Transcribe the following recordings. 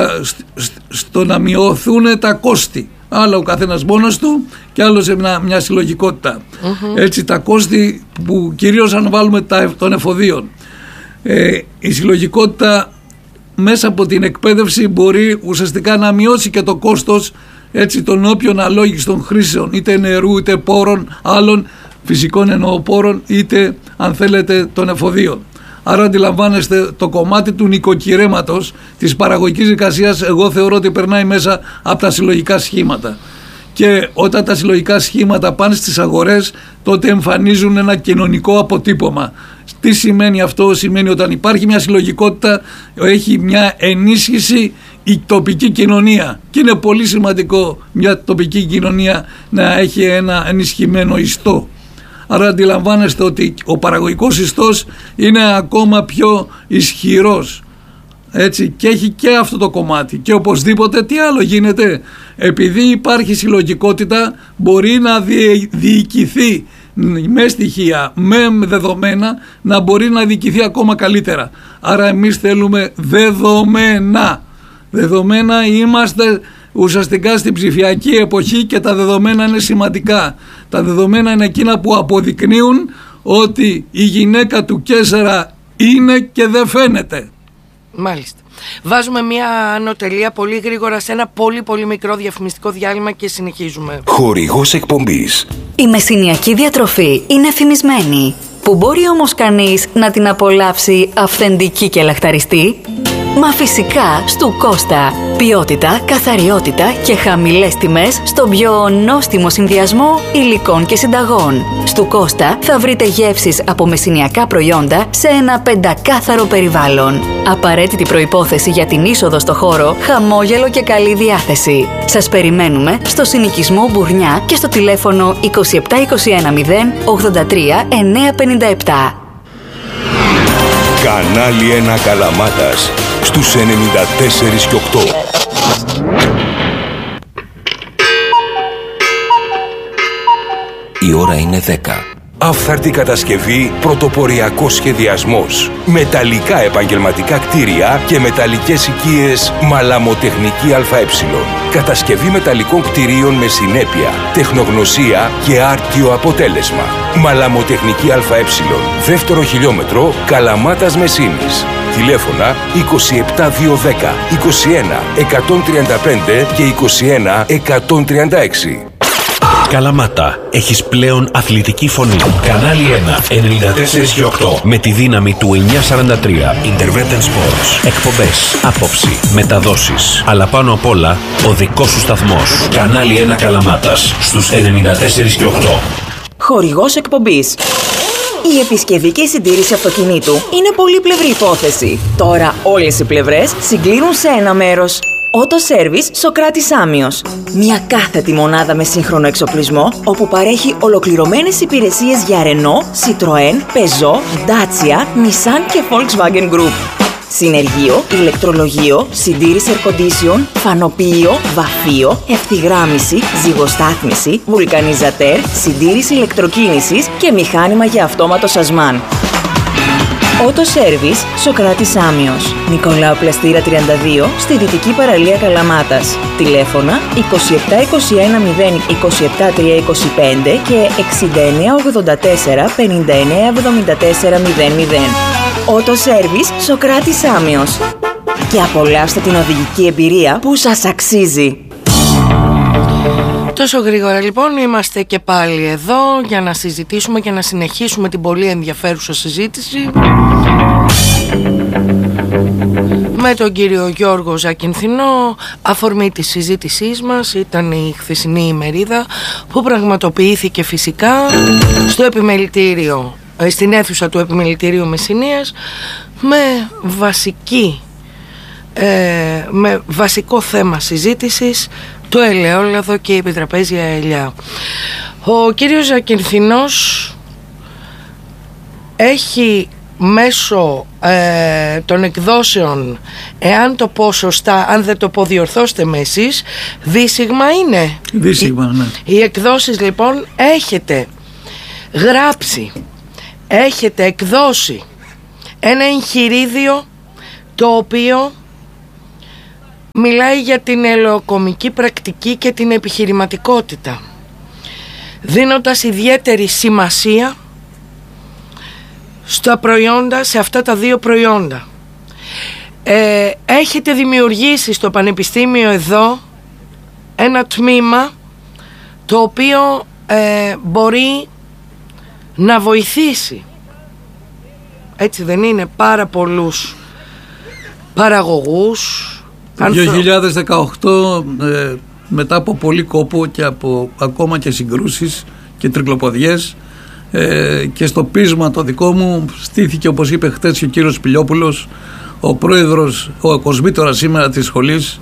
στο να μειωθούν τα κόστη. Άλλο ο καθένας μόνος του και άλλο σε μια συλλογικότητα. Έτσι τα κόστη που κυρίως αν βάλουμε των εφοδίων. Η συλλογικότητα μέσα από την εκπαίδευση μπορεί ουσιαστικά να μειώσει και το κόστος των όποιων αλόγιστων χρήσεων, είτε νερού είτε πόρων άλλων, φυσικών εννοοπόρων, είτε αν θέλετε των εφοδίων. Άρα αντιλαμβάνεστε το κομμάτι του νοικοκυρέματος της παραγωγικής δικασίας, εγώ θεωρώ ότι περνάει μέσα από τα συλλογικά σχήματα. Και όταν τα συλλογικά σχήματα πάνε στις αγορές, τότε εμφανίζουν ένα κοινωνικό αποτύπωμα. Τι σημαίνει αυτό? Σημαίνει όταν υπάρχει μια συλλογικότητα, έχει μια ενίσχυση η τοπική κοινωνία. Και είναι πολύ σημαντικό μια τοπική κοινωνία να έχει ένα ενισχυμένο ιστό. Άρα αντιλαμβάνεστε ότι ο παραγωγικός ιστός είναι ακόμα πιο ισχυρός. Έτσι, και έχει και αυτό το κομμάτι. Και οπωσδήποτε τι άλλο γίνεται? Επειδή υπάρχει συλλογικότητα, μπορεί να διοικηθεί με στοιχεία, με δεδομένα, να μπορεί να διοικηθεί ακόμα καλύτερα. Άρα εμείς θέλουμε δεδομένα. Δεδομένα, είμαστε ουσιαστικά στην ψηφιακή εποχή και τα δεδομένα είναι σημαντικά. Τα δεδομένα είναι εκείνα που αποδεικνύουν ότι η γυναίκα του Κέσσερα είναι και δεν φαίνεται. Μάλιστα. Βάζουμε μια ανωτελεία πολύ γρήγορα σε ένα πολύ μικρό διαφημιστικό διάλειμμα και συνεχίζουμε. Χορηγός εκπομπής. Η μεσηνιακή διατροφή είναι φημισμένη. Που μπορεί όμως κανείς να την απολαύσει αυθεντική και λαχταριστή? Μα φυσικά στου Κώστα. Ποιότητα, καθαριότητα και χαμηλές τιμές στον πιο νόστιμο συνδυασμό υλικών και συνταγών. Στου Κώστα θα βρείτε γεύσεις από μεσηνιακά προϊόντα σε ένα πεντακάθαρο περιβάλλον. Απαραίτητη προϋπόθεση για την είσοδο στο χώρο, χαμόγελο και καλή διάθεση. Σας περιμένουμε στο συνοικισμό Μπουρνιά και στο τηλέφωνο 27210 83 957. Κανάλι 1 Καλαμάτας στους 94 και 8. Η ώρα είναι 10. Αυθάρτη κατασκευή, πρωτοποριακός σχεδιασμός. Μεταλλικά επαγγελματικά κτίρια και μεταλλικές οικίες Μαλαμοτεχνική ΑΕ. Κατασκευή μεταλλικών κτιρίων με συνέπεια, τεχνογνωσία και άρτιο αποτέλεσμα. Μαλαμοτεχνική ΑΕ. Δεύτερο χιλιόμετρο, Καλαμάτας Μεσίνης. Τηλέφωνα 27210 21 135 και 21 136. Καλαμάτα, έχεις πλέον αθλητική φωνή. Κανάλι 1, 94 και 8. Με τη δύναμη του 943. Intervention Sports. Εκπομπές, άποψη, μεταδόσεις. Αλλά πάνω απ' όλα, ο δικός σου σταθμός. Κανάλι 1 Καλαμάτας, στους 94 και 8. Χορηγός εκπομπής. Η επισκευή και η συντήρηση αυτοκινήτου είναι πολύπλευρη υπόθεση. Τώρα όλες οι πλευρές συγκλίνουν σε ένα μέρος. Auto Service Σοκράτης Άμιος. Μια κάθετη μονάδα με σύγχρονο εξοπλισμό, όπου παρέχει ολοκληρωμένες υπηρεσίες για Renault, Citroën, Peugeot, Dacia, Nissan και Volkswagen Group. Συνεργείο, ηλεκτρολογείο, συντήρηση air condition, φανοποιείο, βαφείο, ευθυγράμμιση, ζυγοστάθμιση, βουλκανιζατέρ, συντήρηση ηλεκτροκίνησης και μηχάνημα για αυτόματο σασμάν. Auto Service Σοκράτης Άμιος. Νικολάου Πλαστήρα 32 στη Δυτική Παραλία Καλαμάτας. Τηλέφωνα 2721 0 27 325 και 6984 59 74 00. Auto Service Σοκράτης Άμιος. Και απολαύστε την οδηγική εμπειρία που σας αξίζει. Τόσο γρήγορα λοιπόν είμαστε και πάλι εδώ για να συζητήσουμε και να συνεχίσουμε την πολύ ενδιαφέρουσα συζήτηση με τον κύριο Γιώργο Ζακυνθινό. Αφορμή της συζήτησής μας ήταν η χθεσινή ημερίδα που πραγματοποιήθηκε φυσικά στο επιμελητήριο, στην αίθουσα του Επιμελητηρίου Μεσσηνίας με βασικό θέμα συζήτησης το ελαιόλαδο και η επιτραπέζια ελιά. Ο κύριος Ζακυνθινός έχει μέσω των εκδόσεων, εάν το πω σωστά, αν δεν το πω διορθώστε με εσείς, Δίσηγμα είναι. Δίσηγμα, ναι. Οι εκδόσεις λοιπόν έχετε γράψει, έχετε εκδώσει ένα εγχειρίδιο το οποίο μιλάει για την ελαιοκομική πρακτική και την επιχειρηματικότητα, δίνοντας ιδιαίτερη σημασία στα προϊόντα, σε αυτά τα δύο προϊόντα. Έχετε δημιουργήσει στο Πανεπιστήμιο εδώ ένα τμήμα το οποίο μπορεί να βοηθήσει, έτσι δεν είναι, πάρα πολλούς παραγωγούς. Το 2018 μετά από πολύ κόπο και από ακόμα και συγκρούσεις και τρικλοποδιές και στο πείσμα το δικό μου στήθηκε, όπως είπε χτες και ο κύριος Πηλιόπουλος, ο πρόεδρος, ο κοσμήτορας σήμερα της σχολής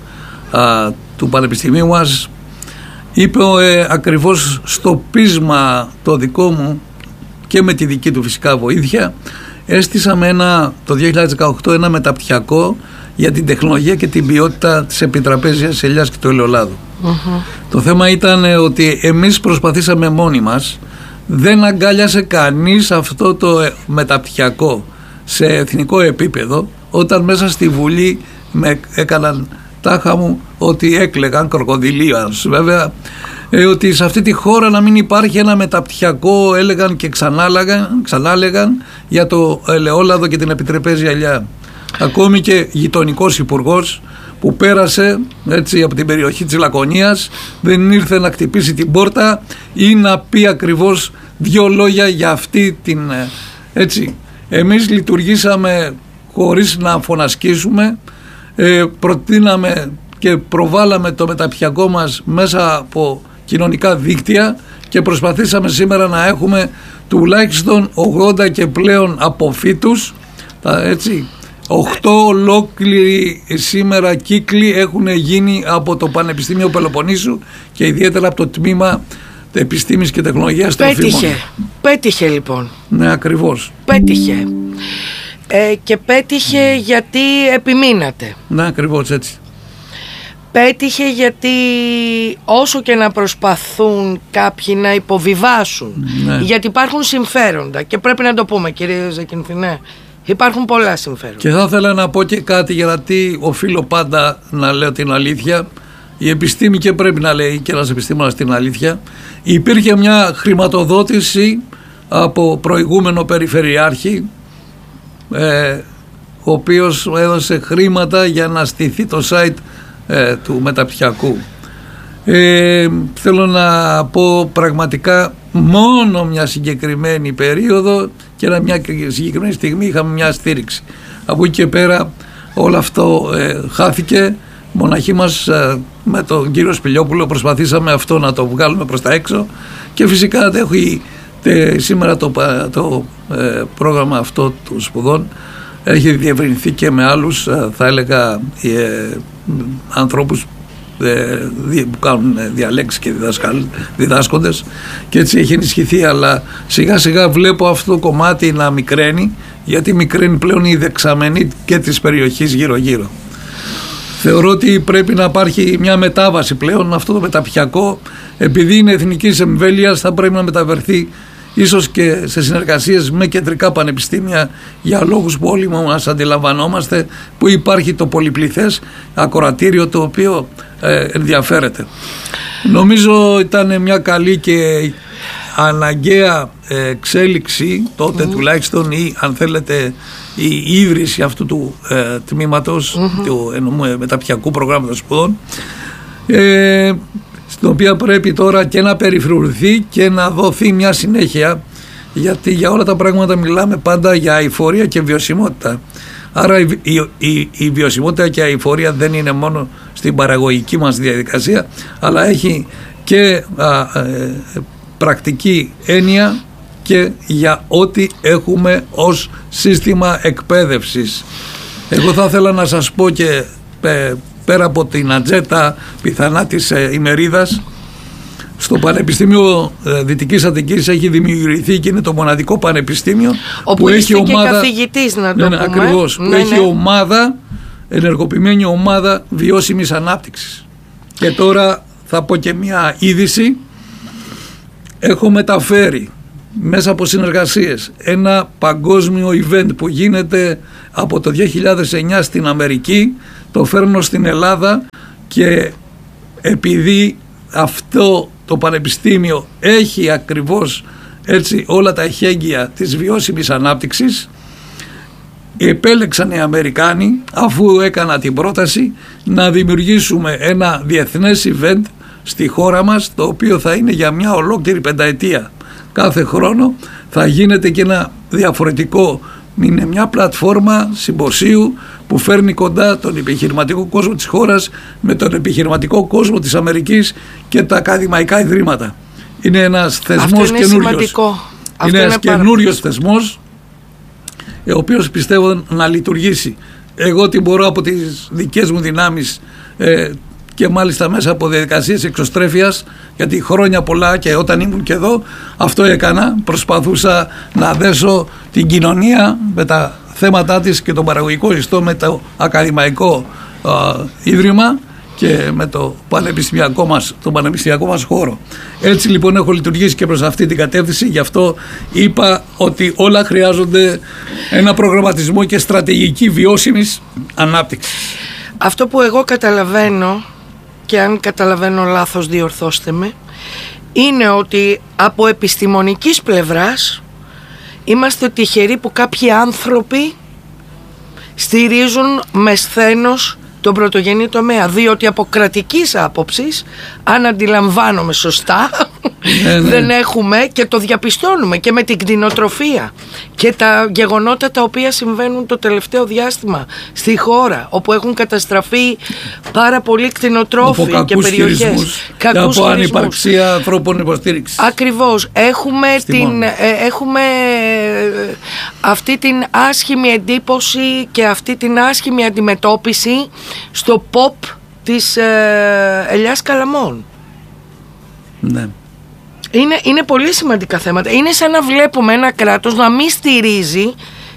του Πανεπιστημίου μας, είπε ακριβώς στο πείσμα το δικό μου και με τη δική του φυσικά βοήθεια, έστησαμε το 2018 ένα μεταπτυχιακό για την τεχνολογία και την ποιότητα της επιτραπέζιας ελιάς και του ελαιολάδου. Το θέμα ήταν ότι εμείς προσπαθήσαμε μόνοι μας, δεν αγκάλιασε κανείς αυτό το μεταπτυχιακό σε εθνικό επίπεδο, όταν μέσα στη Βουλή με έκαναν τάχα μου ότι έκλαιγαν κροκοδιλίας βέβαια, ότι σε αυτή τη χώρα να μην υπάρχει ένα μεταπτυχιακό, έλεγαν και ξανάλεγαν για το ελαιόλαδο και την επιτραπέζια ελιά. Ακόμη και γειτονικός υπουργός που πέρασε έτσι από την περιοχή της Λακωνίας δεν ήρθε να χτυπήσει την πόρτα ή να πει ακριβώς δύο λόγια για αυτή την έτσι. Εμείς λειτουργήσαμε χωρίς να φωνασκήσουμε, προτείναμε και προβάλαμε το μεταπτυχιακό μας μέσα από κοινωνικά δίκτυα και προσπαθήσαμε σήμερα να έχουμε τουλάχιστον 80 και πλέον αποφύτους, έτσι. 8 ολόκληροι σήμερα κύκλοι έχουν γίνει από το Πανεπιστήμιο Πελοποννήσου και ιδιαίτερα από το τμήμα Επιστήμης και Τεχνολογίας Τροφίμων. Πέτυχε λοιπόν. Ναι, ακριβώς. Πέτυχε. Και πέτυχε γιατί επιμείνατε. Ναι, ακριβώς έτσι. Πέτυχε γιατί όσο και να προσπαθούν κάποιοι να υποβιβάσουν, ναι, γιατί υπάρχουν συμφέροντα και πρέπει να το πούμε, κύριε Ζακυνθινέ, υπάρχουν πολλά συμφέροντα. Και θα ήθελα να πω και κάτι, γιατί οφείλω πάντα να λέω την αλήθεια. Η επιστήμη και πρέπει να λέει και ένας επιστήμονας την αλήθεια. Υπήρχε μια χρηματοδότηση από προηγούμενο περιφερειάρχη, ο οποίος έδωσε χρήματα για να στηθεί το site του μεταπτυχιακού. Θέλω να πω πραγματικά μόνο μια συγκεκριμένη περίοδο και μια συγκεκριμένη στιγμή είχαμε μια στήριξη. Από εκεί και πέρα όλο αυτό χάθηκε. Μοναχοί μας με τον κύριο Σπηλιόπουλο προσπαθήσαμε αυτό να το βγάλουμε προς τα έξω και φυσικά έχει σήμερα το πρόγραμμα αυτό των σπουδών έχει διευρυνθεί και με άλλους, θα έλεγα, ανθρώπους που κάνουν διαλέξεις και διδάσκοντες, και έτσι έχει ενισχυθεί, αλλά σιγά σιγά βλέπω αυτό το κομμάτι να μικραίνει, γιατί μικραίνει πλέον η δεξαμενή και της περιοχής γύρω γύρω. Θεωρώ ότι πρέπει να υπάρχει μια μετάβαση πλέον. Αυτό το μεταπτυχιακό, επειδή είναι εθνικής εμβέλειας, θα πρέπει να μεταβερθεί ίσως και σε συνεργασίες με κεντρικά πανεπιστήμια, για λόγους που όλοι μας αντιλαμβανόμαστε, που υπάρχει το πολυπληθές ακροατήριο το οποίο ενδιαφέρεται. Νομίζω ήταν μια καλή και αναγκαία εξέλιξη τότε, τουλάχιστον, ή αν θέλετε η ίδρυση αυτού του τμήματος του μεταπτυχιακού προγράμματος σπουδών, στην οποία πρέπει τώρα και να περιφρουρηθεί και να δοθεί μια συνέχεια, γιατί για όλα τα πράγματα μιλάμε πάντα για αειφορία και βιωσιμότητα. Άρα η βιωσιμότητα και η αειφορία δεν είναι μόνο στην παραγωγική μας διαδικασία, αλλά έχει και πρακτική έννοια και για ό,τι έχουμε ως σύστημα εκπαίδευσης. Εγώ θα ήθελα να σας πω και πέρα από την ατζέτα πιθανά της ημερίδας, στο Πανεπιστήμιο Δυτικής Αττικής έχει δημιουργηθεί και είναι το μοναδικό πανεπιστήμιο όπου έχει ομάδα, και καθηγητής, να το πούμε. Ακριβώς, που έχει ομάδα, ενεργοποιημένη ομάδα βιώσιμης ανάπτυξης. Και τώρα θα πω και μια είδηση. Έχω μεταφέρει μέσα από συνεργασίες ένα παγκόσμιο event που γίνεται από το 2009 στην Αμερική, το φέρνω στην Ελλάδα και επειδή αυτό το πανεπιστήμιο έχει ακριβώς έτσι όλα τα εχέγγυα της βιώσιμης ανάπτυξης, επέλεξαν οι Αμερικάνοι, αφού έκανα την πρόταση, να δημιουργήσουμε ένα διεθνές event στη χώρα μας, το οποίο θα είναι για μια ολόκληρη πενταετία. Κάθε χρόνο θα γίνεται και ένα διαφορετικό, είναι μια πλατφόρμα συμποσίου που φέρνει κοντά τον επιχειρηματικό κόσμο της χώρας με τον επιχειρηματικό κόσμο της Αμερικής και τα ακαδημαϊκά ιδρύματα. Είναι ένας θεσμός καινούριος. Είναι ένας καινούριος θεσμός, ο οποίος πιστεύω να λειτουργήσει. Εγώ τι μπορώ από τις δικές μου δυνάμεις και μάλιστα μέσα από διαδικασίες εξωστρέφειας, γιατί χρόνια πολλά και όταν ήμουν και εδώ αυτό έκανα, προσπαθούσα να δέσω την κοινωνία με τα θέματα της και τον παραγωγικό ιστό με το ακαδημαϊκό ίδρυμα και με το πανεπιστημιακό μας χώρο. Έτσι λοιπόν έχω λειτουργήσει και προς αυτή την κατεύθυνση, γι' αυτό είπα ότι όλα χρειάζονται ένα προγραμματισμό και στρατηγική βιώσιμης ανάπτυξης. Αυτό που εγώ καταλαβαίνω, και αν καταλαβαίνω λάθος διορθώστε με, είναι ότι από επιστημονικής πλευράς είμαστε τυχεροί που κάποιοι άνθρωποι στηρίζουν με σθένος τον πρωτογενή τομέα, διότι από κρατικής άποψης, αν αντιλαμβάνομαι σωστά, δεν έχουμε, και το διαπιστώνουμε και με την κτηνοτροφία και τα γεγονότα τα οποία συμβαίνουν το τελευταίο διάστημα στη χώρα, όπου έχουν καταστραφεί πάρα πολλοί κτηνοτρόφοι και περιοχές, και από ανυπαρξία ανθρώπων υποστήριξης. Ακριβώς. Έχουμε αυτή την άσχημη εντύπωση και αυτή την άσχημη αντιμετώπιση στο pop της ελιάς Καλαμών. Ναι. Είναι πολύ σημαντικά θέματα. Είναι σαν να βλέπουμε ένα κράτος να μην στηρίζει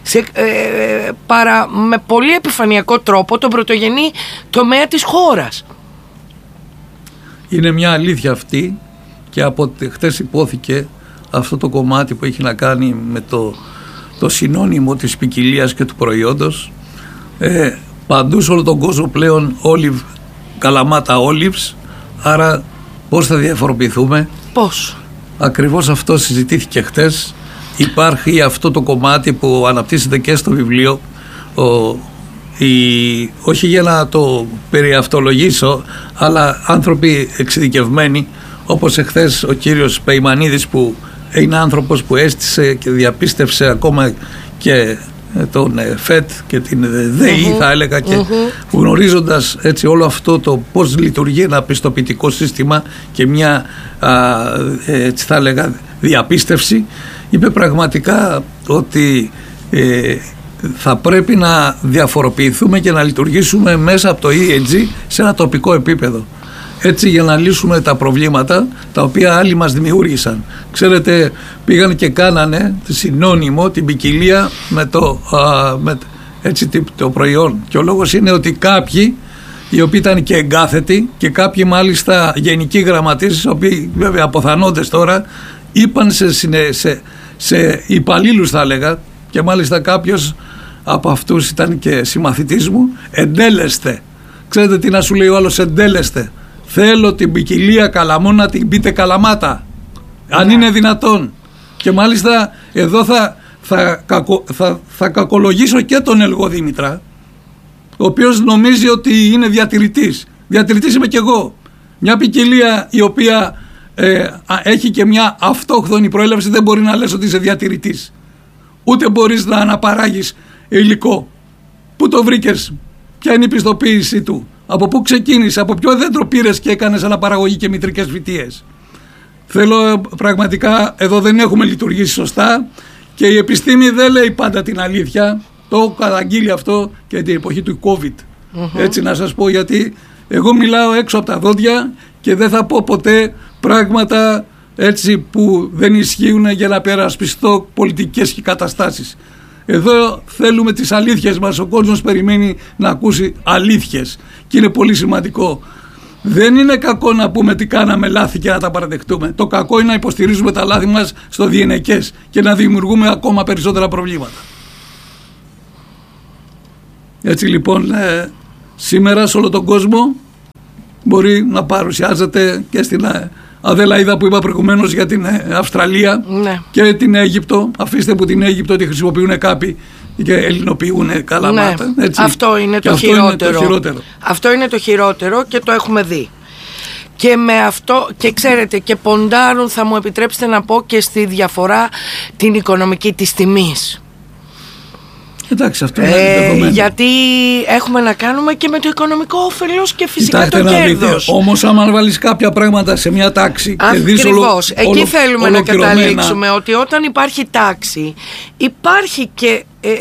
παρά με πολύ επιφανειακό τρόπο τον πρωτογενή τομέα της χώρας. Είναι μια αλήθεια αυτή, και από χτες υπόθηκε αυτό το κομμάτι που έχει να κάνει με το συνώνυμο της ποικιλίας και του προϊόντος. Παντού σε όλο τον κόσμο πλέον olive, Καλαμάτα olives, άρα πώς θα διαφοροποιηθούμε? Πώς? Ακριβώς αυτό συζητήθηκε χτες. Υπάρχει αυτό το κομμάτι που αναπτύσσεται και στο βιβλίο, όχι για να το περιαυτολογήσω, αλλά άνθρωποι εξειδικευμένοι, όπως εχθές ο κύριος Πεϊμανίδης, που είναι άνθρωπος που έστησε και διαπίστευσε ακόμα και τον ΦΕΤ και την ΔΕΗ, θα έλεγα, και γνωρίζοντας έτσι όλο αυτό το πώς λειτουργεί ένα πιστοποιητικό σύστημα και μια έτσι θα έλεγα διαπίστευση, είπε πραγματικά ότι θα πρέπει να διαφοροποιηθούμε και να λειτουργήσουμε μέσα από το ESG σε ένα τοπικό επίπεδο, έτσι για να λύσουμε τα προβλήματα τα οποία άλλοι μας δημιούργησαν. Ξέρετε, πήγαν και κάνανε συνώνυμο την ποικιλία με το προϊόν, και ο λόγος είναι ότι κάποιοι, οι οποίοι ήταν και εγκάθετοι και κάποιοι μάλιστα γενικοί γραμματείς, οι οποίοι βέβαια αποθανόντες τώρα, είπαν σε υπαλλήλους, θα έλεγα, και μάλιστα κάποιος από αυτούς ήταν και συμμαθητής μου, εντέλεστε. Ξέρετε τι να σου λέει ο άλλος? Εντέλεστε. Θέλω την ποικιλία Καλαμών να την πείτε Καλαμάτα, αν είναι δυνατόν. Και μάλιστα εδώ θα κακολογήσω και τον Ελγό Δήμητρα, ο οποίος νομίζει ότι είναι διατηρητής. Διατηρητής είμαι κι εγώ. Μια ποικιλία η οποία έχει και μια αυτόχθονη προέλευση, δεν μπορεί να λες ότι είσαι διατηρητής. Ούτε μπορείς να αναπαράγεις υλικό. Πού το βρήκες? Ποια είναι η πιστοποίησή του? Από πού ξεκίνησε? Από ποιο δέντρο πήρες και έκανες αναπαραγωγή και μητρικές φυτίες? Θέλω πραγματικά, εδώ δεν έχουμε λειτουργήσει σωστά και η επιστήμη δεν λέει πάντα την αλήθεια. Το έχω καταγγείλει αυτό και την εποχή του COVID. Έτσι να σας πω, γιατί εγώ μιλάω έξω από τα δόντια και δεν θα πω ποτέ πράγματα έτσι που δεν ισχύουν για να περασπιστώ πολιτικές και καταστάσεις. Εδώ θέλουμε τις αλήθειες μας. Ο κόσμος περιμένει να ακούσει αλήθειες και είναι πολύ σημαντικό. Δεν είναι κακό να πούμε τι κάναμε λάθη και να τα παραδεχτούμε. Το κακό είναι να υποστηρίζουμε τα λάθη μας στο διενεκές και να δημιουργούμε ακόμα περισσότερα προβλήματα. Έτσι λοιπόν σήμερα σε όλο τον κόσμο μπορεί να παρουσιάζεται και στην Αδελαίδα που είπα προηγουμένως για την Αυστραλία, ναι, και την Αίγυπτο. Αφήστε που την Αίγυπτο τη χρησιμοποιούν κάποιοι και ελληνοποιούν καλαμάτα. Ναι, έτσι. Αυτό είναι το χειρότερο. Αυτό είναι το χειρότερο και το έχουμε δει. Και με αυτό, και ξέρετε, και ποντάρουν, θα μου επιτρέψετε να πω, και στη διαφορά την οικονομική της τιμής. Εντάξει, αυτό είναι δεδομένο. Γιατί έχουμε να κάνουμε και με το οικονομικό όφελος και φυσικά το κέρδος. Όμως άμα βάλεις κάποια πράγματα σε μια τάξη και δεις εκεί θέλουμε να καταλήξουμε, ότι όταν υπάρχει τάξη υπάρχει και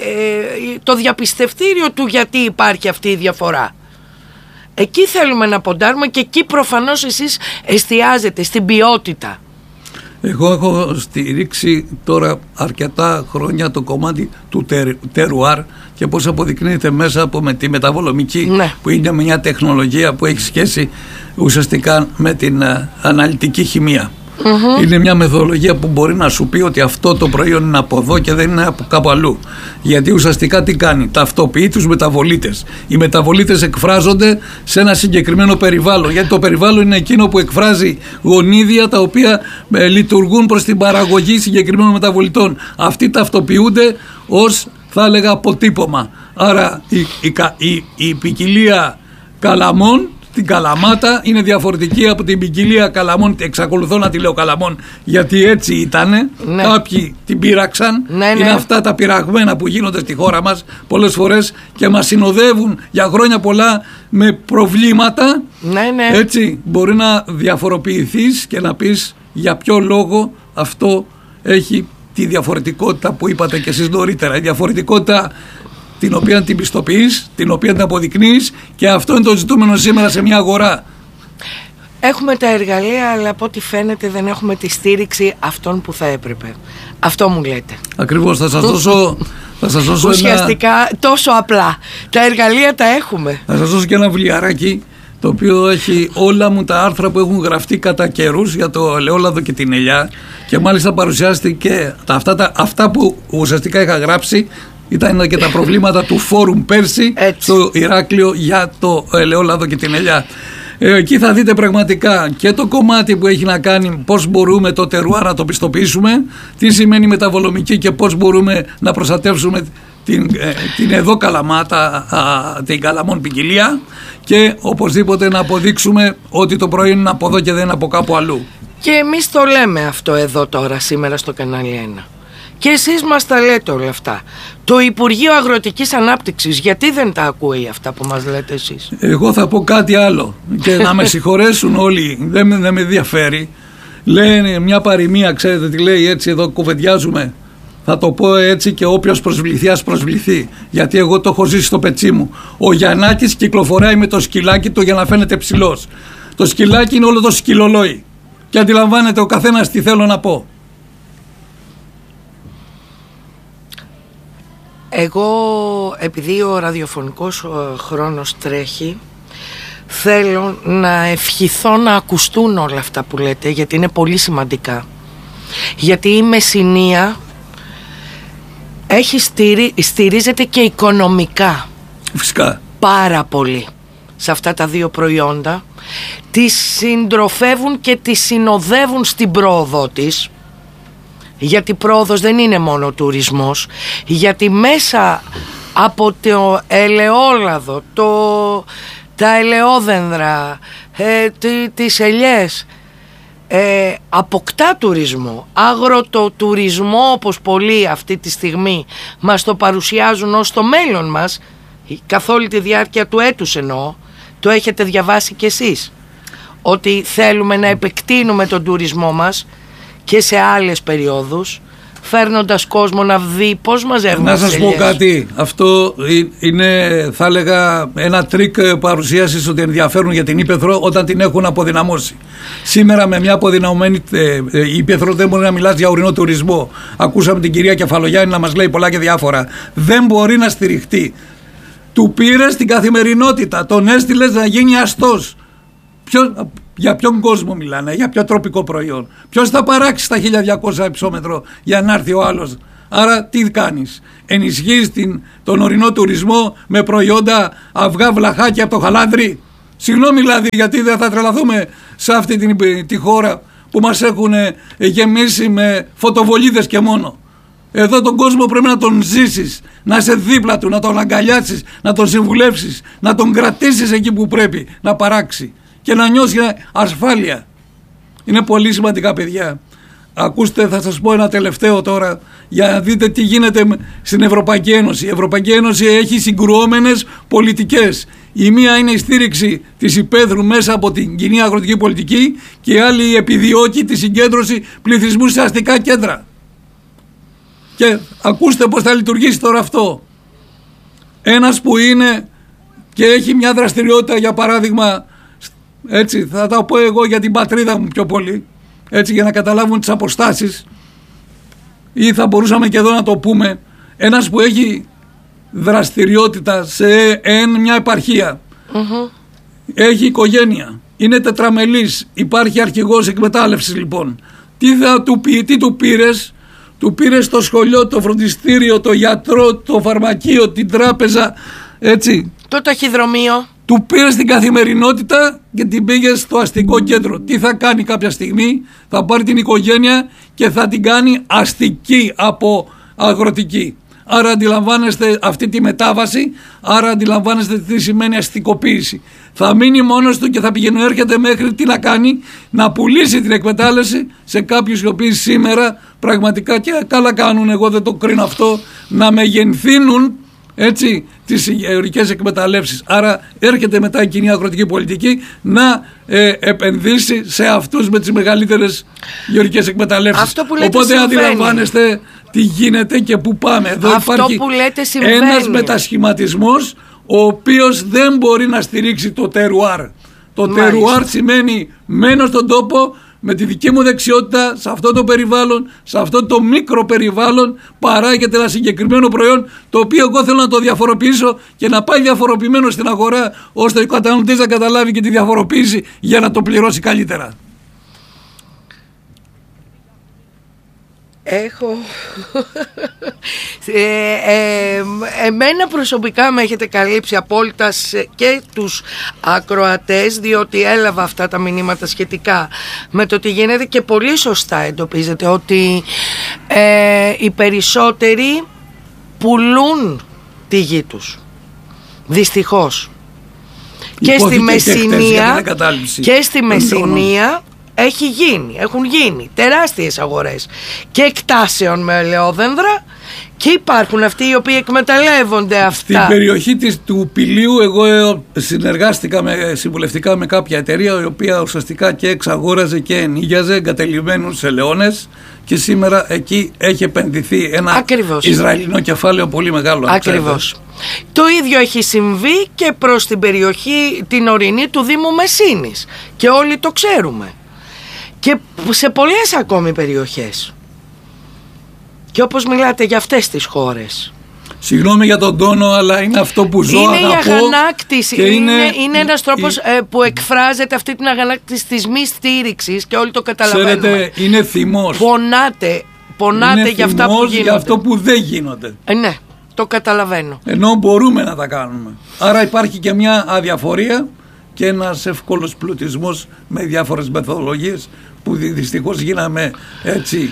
το διαπιστευτήριο του γιατί υπάρχει αυτή η διαφορά. Εκεί θέλουμε να ποντάρουμε και εκεί προφανώς εσείς εστιάζετε στην ποιότητα. Εγώ έχω στηρίξει τώρα αρκετά χρόνια το κομμάτι του τερουάρ και πώς αποδεικνύεται μέσα από τη μεταβολομική, ναι, που είναι μια τεχνολογία που έχει σχέση ουσιαστικά με την αναλυτική χημεία. Είναι μια μεθοδολογία που μπορεί να σου πει ότι αυτό το προϊόν είναι από εδώ και δεν είναι από κάπου αλλού. Γιατί ουσιαστικά τι κάνει? Ταυτοποιεί τους μεταβολίτες. Οι μεταβολίτες εκφράζονται σε ένα συγκεκριμένο περιβάλλον. Γιατί το περιβάλλον είναι εκείνο που εκφράζει γονίδια τα οποία λειτουργούν προς την παραγωγή συγκεκριμένων μεταβολιτών. Αυτοί ταυτοποιούνται ως, θα έλεγα, αποτύπωμα. Άρα η ποικιλία καλαμών την Καλαμάτα είναι διαφορετική από την ποικιλία καλαμών. Εξακολουθώ να τη λέω καλαμών γιατί έτσι ήτανε. Ναι. Κάποιοι την πείραξαν. Ναι, ναι. Είναι αυτά τα πειραγμένα που γίνονται στη χώρα μας πολλές φορές και μας συνοδεύουν για χρόνια πολλά με προβλήματα. Ναι, ναι. Έτσι μπορεί να διαφοροποιηθείς και να πεις για ποιο λόγο αυτό έχει τη διαφορετικότητα που είπατε και εσείς νωρίτερα. Η διαφορετικότητα την οποία την πιστοποιείς, την οποία την αποδεικνύεις, και αυτό είναι το ζητούμενο σήμερα σε μια αγορά. Έχουμε τα εργαλεία, αλλά από ό,τι φαίνεται δεν έχουμε τη στήριξη αυτών που θα έπρεπε. Αυτό μου λέτε. Ακριβώς, θα σας δώσω ουσιαστικά τόσο απλά. Τα εργαλεία τα έχουμε. Θα σας δώσω και ένα βιβλιαράκι το οποίο έχει όλα μου τα άρθρα που έχουν γραφτεί κατά καιρούς για το ελαιόλαδο και την ελιά, και μάλιστα παρουσιάστηκε αυτά που ουσιαστικά είχα γράψει. Ήταν και τα προβλήματα του φόρουμ πέρσι στο Ηράκλειο για το ελαιόλαδο και την ελιά. Εκεί θα δείτε πραγματικά και το κομμάτι που έχει να κάνει πώς μπορούμε το τερουάρ να το πιστοποιήσουμε, τι σημαίνει μεταβολομική και πώς μπορούμε να προστατεύσουμε την εδώ Καλαμάτα, την Καλαμών ποικιλία, και οπωσδήποτε να αποδείξουμε ότι το προϊόν είναι από εδώ και δεν είναι από κάπου αλλού. Και εμείς το λέμε αυτό εδώ τώρα σήμερα στο κανάλι 1. Και εσείς μας τα λέτε όλα αυτά. Το Υπουργείο Αγροτικής Ανάπτυξης γιατί δεν τα ακούει αυτά που μας λέτε εσείς? Εγώ θα πω κάτι άλλο και να με συγχωρέσουν όλοι, δεν με ενδιαφέρει. Λένε μια παροιμία, ξέρετε τι λέει, έτσι εδώ κουβεντιάζουμε. Θα το πω έτσι και όποιος προσβληθεί ας προσβληθεί. Γιατί εγώ το έχω ζήσει στο πετσί μου. Ο Γιαννάκης κυκλοφοράει με το σκυλάκι του για να φαίνεται ψηλός. Το σκυλάκι είναι όλο το σκυλολόι. Και αντιλαμβάνεται ο καθένας τι θέλω να πω. Εγώ, επειδή ο ραδιοφωνικός χρόνος τρέχει, θέλω να ευχηθώ να ακουστούν όλα αυτά που λέτε, γιατί είναι πολύ σημαντικά. Γιατί η Μεσσηνία στηρίζεται και οικονομικά. Φυσικά. Πάρα πολύ σε αυτά τα δύο προϊόντα. Τις συντροφεύουν και τις συνοδεύουν στην πρόοδό της. Γιατί πρόοδος δεν είναι μόνο ο τουρισμός, γιατί μέσα από το ελαιόλαδο, τα ελαιόδενδρα, τις ελιές, αποκτά τουρισμό, αγροτοτουρισμό, όπως πολλοί αυτή τη στιγμή μας το παρουσιάζουν ως το μέλλον μας, καθ' όλη τη διάρκεια του έτους εννοώ. Το έχετε διαβάσει κι εσείς, ότι θέλουμε να επεκτείνουμε τον τουρισμό μας και σε άλλες περιόδους, φέρνοντας κόσμο να δει πώς μαζεύουμε. Να σας πω κάτι, αυτό είναι, θα έλεγα, ένα τρίκ παρουσίασης ότι ενδιαφέρουν για την Ήπεθρο όταν την έχουν αποδυναμώσει. Σήμερα με μια αποδυναμωμένη Ήπεθρο δεν μπορεί να μιλάς για ορεινό τουρισμό. Ακούσαμε την κυρία Κεφαλογιάννη να μας λέει πολλά και διάφορα. Δεν μπορεί να στηριχτεί. Του πήρες την καθημερινότητα, τον έστειλες να γίνει αστός. Για ποιον κόσμο μιλάνε, για ποιο τροπικό προϊόν? Ποιος θα παράξει στα 1200 υψόμετρο για να έρθει ο άλλος Άρα τι κάνεις? Ενισχύεις τον ορεινό τουρισμό με προϊόντα αυγά βλαχάκια από το Χαλάνδρι? Συγγνώμη δηλαδή, γιατί δεν θα τρελαθούμε σε αυτή τη χώρα που μας έχουν γεμίσει με φωτοβολίδες και μόνο? Εδώ τον κόσμο πρέπει να τον ζήσεις, να είσαι δίπλα του, να τον αγκαλιάσεις, να τον συμβουλεύσεις, να τον κρατήσεις εκεί που πρέπει να παράξει και να νιώσει ασφάλεια. Είναι πολύ σημαντικά, παιδιά. Ακούστε, θα σας πω ένα τελευταίο τώρα για να δείτε τι γίνεται στην Ευρωπαϊκή Ένωση. Η Ευρωπαϊκή Ένωση έχει συγκρουόμενες πολιτικές. Η μία είναι η στήριξη της υπαίθρου μέσα από την κοινή αγροτική πολιτική και η άλλη επιδιώκει τη συγκέντρωση πληθυσμού σε αστικά κέντρα. Και ακούστε πώς θα λειτουργήσει τώρα αυτό. Ένας που είναι και έχει μια δραστηριότητα, για παράδειγμα, έτσι θα τα πω εγώ για την πατρίδα μου πιο πολύ, έτσι για να καταλάβουν τις αποστάσεις, ή θα μπορούσαμε και εδώ να το πούμε, ένας που έχει δραστηριότητα σε μια επαρχία, έχει οικογένεια, είναι τετραμελής, υπάρχει αρχηγός εκμετάλλευσης, λοιπόν, τι θα του πει, τι του πήρες? Του πήρες το σχολείο, το φροντιστήριο, το γιατρό, το φαρμακείο, την τράπεζα, έτσι, το ταχυδρομείο. Του πήρες την καθημερινότητα και την πήγες στο αστικό κέντρο. Τι θα κάνει κάποια στιγμή? Θα πάρει την οικογένεια και θα την κάνει αστική από αγροτική. Άρα αντιλαμβάνεστε αυτή τη μετάβαση, άρα αντιλαμβάνεστε τι σημαίνει αστικοποίηση. Θα μείνει μόνος του και θα πηγαίνει, έρχεται μέχρι τι να κάνει? Να πουλήσει την εκμετάλλευση σε κάποιους οι οποίοι σήμερα πραγματικά, και καλά κάνουν, εγώ δεν το κρίνω αυτό, να μεγενθύνουν, έτσι, τις γεωργικές εκμεταλλεύσεις. Άρα έρχεται μετά η κοινή αγροτική πολιτική να επενδύσει σε αυτούς με τις μεγαλύτερες γεωργικές εκμεταλλεύσεις. Οπότε αντιλαμβάνεστε τι γίνεται και πού πάμε. Εδώ αυτό υπάρχει ένας μετασχηματισμός ο οποίος δεν μπορεί να στηρίξει το τερουάρ. Το τερουάρ σημαίνει μένω στον τόπο με τη δική μου δεξιότητα, σε αυτό το περιβάλλον, σε αυτό το μικρό περιβάλλον παράγεται ένα συγκεκριμένο προϊόν, το οποίο εγώ θέλω να το διαφοροποιήσω και να πάει διαφοροποιημένο στην αγορά, ώστε ο καταναλωτής να καταλάβει και τη διαφοροποίηση για να το πληρώσει καλύτερα. Έχω εμένα προσωπικά με έχετε καλύψει απόλυτα και τους ακροατές, διότι έλαβα αυτά τα μηνύματα σχετικά με το τι γίνεται και πολύ σωστά εντοπίζεται ότι οι περισσότεροι πουλούν τη γη τους, δυστυχώς. Και στη Μεσσηνία έχουν γίνει τεράστιες αγορές και εκτάσεων με ελαιόδενδρα και υπάρχουν αυτοί οι οποίοι εκμεταλλεύονται αυτά. Στην περιοχή του Πηλίου εγώ συμβουλευτικά με κάποια εταιρεία η οποία ουσιαστικά και εξαγόραζε και ενοίγιαζε εγκατελειμμένους ελαιώνες και σήμερα εκεί έχει επενδυθεί ένα Ισραηλινό κεφάλαιο πολύ μεγάλο. Ακριβώς. Το ίδιο έχει συμβεί και προς την περιοχή την ορεινή του Δήμου Μεσσήνης και όλοι το ξέρουμε. Και σε πολλές ακόμη περιοχές. Και όπως μιλάτε για αυτές τις χώρες. Συγγνώμη για τον τόνο, αλλά είναι αυτό που ζω, είναι αγαπώ. Η αγανάκτηση. Είναι ένας τρόπος που εκφράζεται αυτή την αγανάκτηση της μη στήριξης και όλοι το καταλαβαίνουμε. Ξέρετε, είναι θυμός. Πονάτε για αυτά που γίνονται. Για αυτό που δεν γίνονται. Ναι, το καταλαβαίνω. Ενώ μπορούμε να τα κάνουμε. Άρα υπάρχει και μια αδιαφορία και ένας εύκολος πλουτισμός με διάφορες μεθοδολογίες που δυστυχώς γίναμε έτσι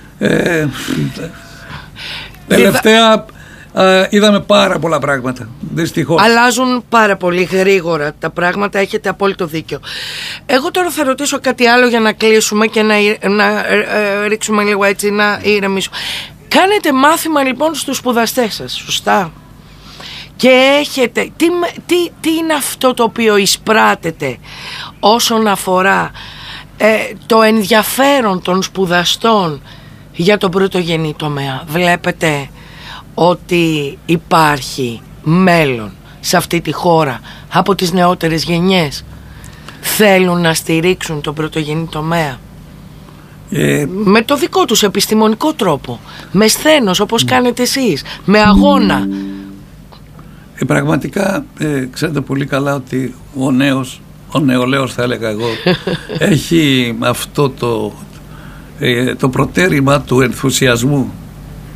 τελευταία είδαμε πάρα πολλά πράγματα, δυστυχώς. Αλλάζουν πάρα πολύ γρήγορα τα πράγματα, έχετε απόλυτο δίκιο. Εγώ τώρα θα ρωτήσω κάτι άλλο για να κλείσουμε και να ρίξουμε λίγο έτσι, να ηρεμήσουμε. Κάνετε μάθημα λοιπόν στους σπουδαστές σας, σωστά? Και έχετε, τι είναι αυτό το οποίο εισπράτεται όσον αφορά το ενδιαφέρον των σπουδαστών για τον πρωτογενή τομέα? Βλέπετε ότι υπάρχει μέλλον σε αυτή τη χώρα από τις νεότερες γενιές? Θέλουν να στηρίξουν τον πρωτογενή τομέα με το δικό τους επιστημονικό τρόπο, με σθένος όπως κάνετε εσείς, με αγώνα. Πραγματικά ξέρετε πολύ καλά ότι ο νεολαίος θα έλεγα εγώ έχει αυτό το προτέρημα του ενθουσιασμού.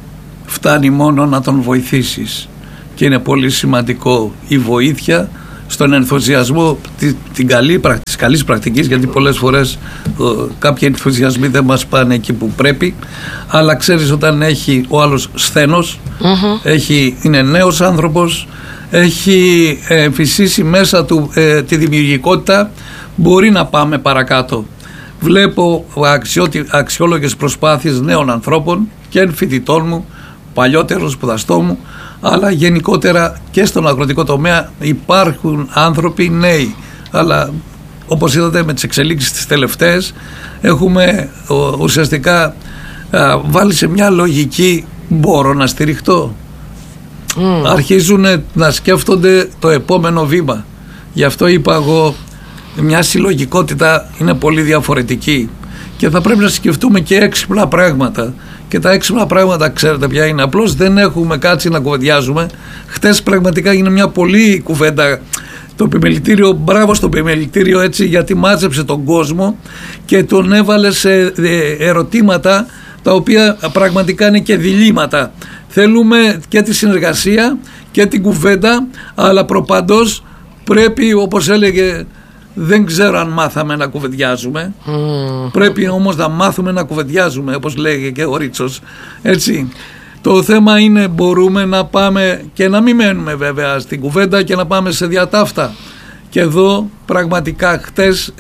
φτάνει μόνο να τον βοηθήσεις. Και είναι πολύ σημαντικό η βοήθεια στον ενθουσιασμό της καλής πρακτικής, γιατί πολλές φορές κάποιοι ενθουσιασμοί δεν μας πάνε εκεί που πρέπει, αλλά ξέρεις, όταν έχει ο άλλος σθένος, είναι νέος άνθρωπος, έχει φυσήσει μέσα του τη δημιουργικότητα, μπορεί να πάμε παρακάτω. Βλέπω αξιόλογες προσπάθειες νέων ανθρώπων και φοιτητών μου, παλιότερων σπουδαστών μου, αλλά γενικότερα και στον αγροτικό τομέα υπάρχουν άνθρωποι νέοι, αλλά όπως είδατε με τις εξελίξεις τις τελευταίες έχουμε ουσιαστικά βάλει σε μια λογική μπορώ να στηριχτώ. Αρχίζουν να σκέφτονται το επόμενο βήμα. Γι' αυτό είπα εγώ, μια συλλογικότητα είναι πολύ διαφορετική και θα πρέπει να σκεφτούμε και έξυπνα πράγματα. Και τα έξυπνα πράγματα ξέρετε ποια είναι, απλώς δεν έχουμε κάτσει να κουβεντιάζουμε. Χτες πραγματικά έγινε μια πολύ κουβέντα. Το επιμελητήριο, μπράβο στο επιμελητήριο, έτσι, γιατί μάζεψε τον κόσμο και τον έβαλε σε ερωτήματα τα οποία πραγματικά είναι και διλήμματα. Θέλουμε και τη συνεργασία και την κουβέντα, αλλά προπαντός πρέπει, όπως έλεγε, δεν ξέρω αν μάθαμε να κουβεντιάζουμε. Πρέπει όμως να μάθουμε να κουβεντιάζουμε, όπως λέγει και ο Ρίτσος. Έτσι. Το θέμα είναι μπορούμε να πάμε και να μην μένουμε βέβαια στην κουβέντα και να πάμε σε διατάφτα. Και εδώ πραγματικά χτες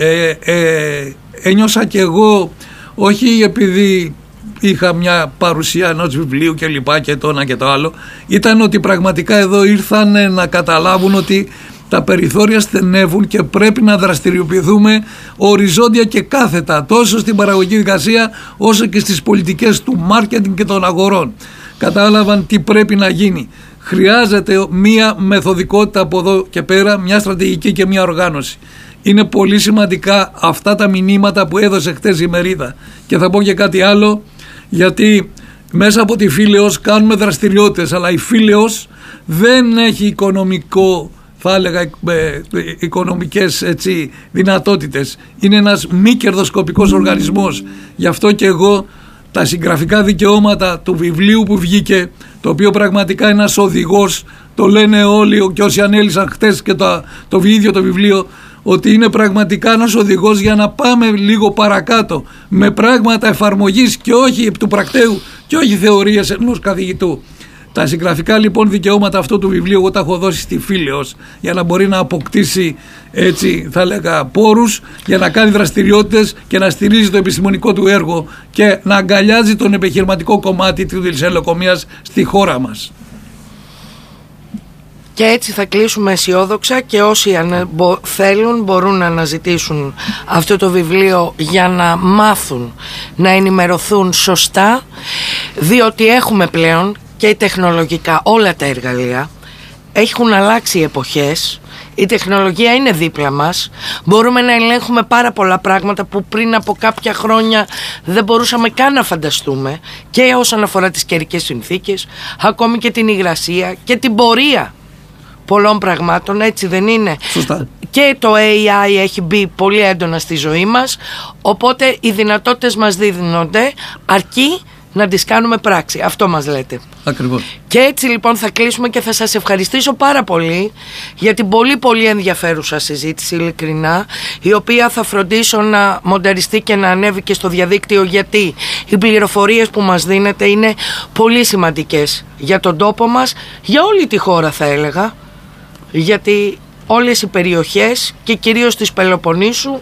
ένιωσα και εγώ, όχι επειδή είχα μια παρουσία ενός βιβλίου και λοιπά και το ένα και το άλλο, ήταν ότι πραγματικά εδώ ήρθαν να καταλάβουν ότι τα περιθώρια στενεύουν και πρέπει να δραστηριοποιηθούμε οριζόντια και κάθετα, τόσο στην παραγωγική δικασία όσο και στις πολιτικές του μάρκετινγκ και των αγορών. Κατάλαβαν τι πρέπει να γίνει. Χρειάζεται μια μεθοδικότητα από εδώ και πέρα, μια στρατηγική και μια οργάνωση. Είναι πολύ σημαντικά αυτά τα μηνύματα που έδωσε χτες η Μερίδα. Και θα πω και κάτι άλλο, γιατί μέσα από τη Φίλεως κάνουμε δραστηριότητες, αλλά η Φίλεως δεν έχει οικονομικό, θα έλεγα, οικονομικές δυνατότητες. Είναι ένας μη κερδοσκοπικός οργανισμός. Γι' αυτό και εγώ τα συγγραφικά δικαιώματα του βιβλίου που βγήκε, το οποίο πραγματικά είναι ένας οδηγός, το λένε όλοι και όσοι ανέλησαν χτες και το ίδιο το βιβλίο, ότι είναι πραγματικά ένας οδηγός για να πάμε λίγο παρακάτω με πράγματα εφαρμογής και όχι του πρακτέου και όχι θεωρίες ενός καθηγητού. Τα συγγραφικά λοιπόν δικαιώματα αυτού του βιβλίου εγώ τα έχω δώσει στη Φίλεως για να μπορεί να αποκτήσει, έτσι θα λέγα, πόρους για να κάνει δραστηριότητες και να στηρίζει το επιστημονικό του έργο και να αγκαλιάζει τον επιχειρηματικό κομμάτι της ελαιοκομείας στη χώρα μας. Και έτσι θα κλείσουμε αισιόδοξα και όσοι θέλουν μπορούν να αναζητήσουν αυτό το βιβλίο για να μάθουν, να ενημερωθούν σωστά, διότι έχουμε πλέον και τεχνολογικά όλα τα εργαλεία, έχουν αλλάξει οι εποχές, η τεχνολογία είναι δίπλα μας, μπορούμε να ελέγχουμε πάρα πολλά πράγματα που πριν από κάποια χρόνια δεν μπορούσαμε καν να φανταστούμε, και όσον αφορά τις καιρικές συνθήκες, ακόμη και την υγρασία και την πορεία πολλών πραγμάτων, έτσι δεν είναι? Σωστά. Και το AI έχει μπει πολύ έντονα στη ζωή μας, οπότε οι δυνατότητες μας δίνονται, αρκεί να τις κάνουμε πράξη. Αυτό μας λέτε. Ακριβώς. Και έτσι λοιπόν θα κλείσουμε και θα σας ευχαριστήσω πάρα πολύ για την πολύ πολύ ενδιαφέρουσα συζήτηση, ειλικρινά, η οποία θα φροντίσω να μονταριστεί και να ανέβει και στο διαδίκτυο, γιατί οι πληροφορίες που μας δίνετε είναι πολύ σημαντικές για τον τόπο μας, για όλη τη χώρα θα έλεγα, γιατί όλες οι περιοχές και κυρίως της Πελοποννήσου